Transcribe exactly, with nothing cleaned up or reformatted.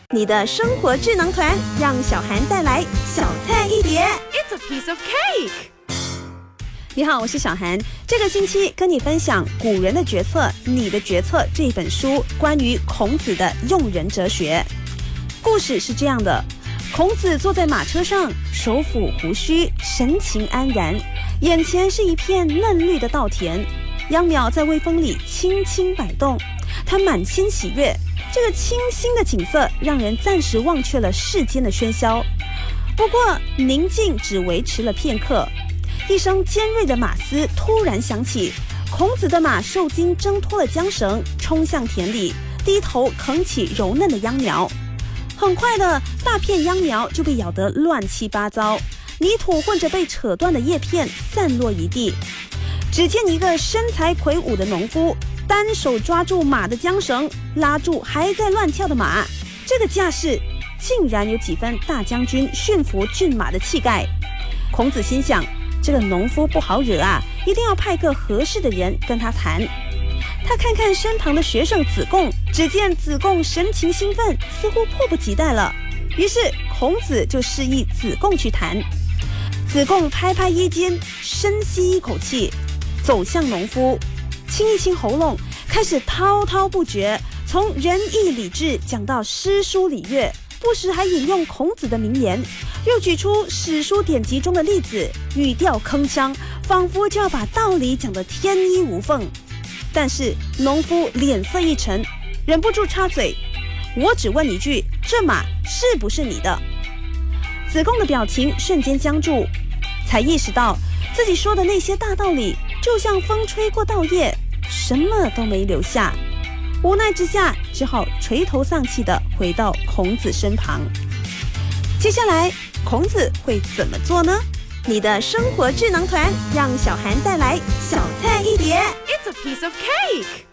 你的生活智囊团，让小涵带来小菜一碟。 It's a piece of cake。 你好，我是小涵。这个星期跟你分享《古人的决策，你的决策》这本书关于孔子的用人哲学。故事是这样的：孔子坐在马车上，手抚胡须，神情安然，眼前是一片嫩绿的稻田，秧苗在微风里轻轻摆动，他满心喜悦。这个清新的景色让人暂时忘却了世间的喧嚣。不过宁静只维持了片刻，一声尖锐的马嘶突然响起，孔子的马受惊挣脱了缰绳，冲向田里，低头啃起柔嫩的秧苗。很快的，大片秧苗就被咬得乱七八糟，泥土混着被扯断的叶片散落一地。只见一个身材魁梧的农夫单手抓住马的缰绳，拉住还在乱跳的马，这个架势竟然有几分大将军驯服骏马的气概。孔子心想，这个农夫不好惹啊，一定要派个合适的人跟他谈。他看看身旁的学生子贡，只见子贡神情兴奋，似乎迫不及待了。于是孔子就示意子贡去谈。子贡拍拍衣襟，深吸一口气，走向农夫，清一清喉咙，开始滔滔不绝，从仁义礼智讲到诗书礼乐，不时还引用孔子的名言，又举出史书典籍中的例子，语调铿锵，仿佛就要把道理讲得天衣无缝。但是农夫脸色一沉，忍不住插嘴：“我只问一句，这马是不是你的？”子贡的表情瞬间僵住，才意识到自己说的那些大道理就像风吹过稻叶，什么都没留下。无奈之下，只好垂头丧气地回到孔子身旁。接下来孔子会怎么做呢？你的生活智囊团，让小涵带来小菜一碟。 It's a piece of cake。